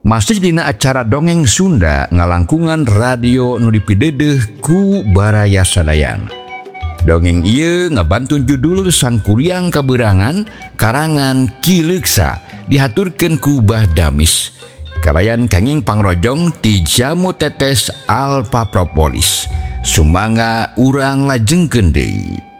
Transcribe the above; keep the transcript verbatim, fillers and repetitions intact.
Masih dina acara dongeng Sunda ngalangkungan radio nu dipideudeung ku Baraya Sadayana. Dongeng ieu ngabantun judul Sang Kuryang Kaberangan karangan Ki Leuksa dihaturkeun ku Bah Damis. Kabayan kenging pangrojong ti Jamu Tetes Alfa Propolis. Sumangga urang lajengkeun deui.